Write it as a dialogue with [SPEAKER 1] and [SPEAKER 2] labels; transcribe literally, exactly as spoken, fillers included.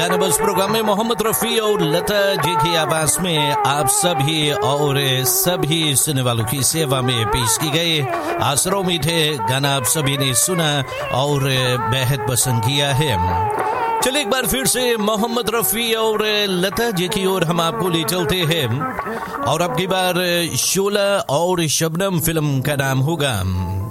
[SPEAKER 1] गाना बस प्रोग्राम में मोहम्मद रफी और लता जी की आवाज में आप सभी और सभी सुनने वालों की सेवा में पेश की गई आसरा उम्मीद है गाना आप सभी ने सुना और बेहद पसंद किया है। चलिए एक बार फिर से मोहम्मद रफी और लता जी की ओर हम आपको ले चलते हैं और अब की बार शोला और शबनम फिल्म का नाम होगा।